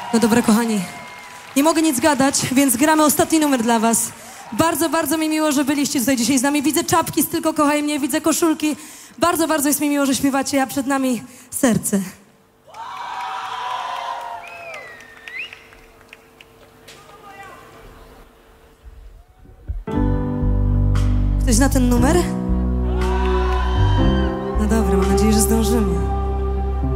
No dobra, kochani, nie mogę nic gadać, więc gramy ostatni numer dla was. Bardzo, bardzo mi miło, że byliście tutaj dzisiaj z nami. Widzę czapki z Tylko Kochaj Mnie, widzę koszulki. Bardzo, bardzo jest mi miło, że śpiewacie, a przed nami serce. Ktoś zna ten numer? No dobra, mam nadzieję, że zdążymy.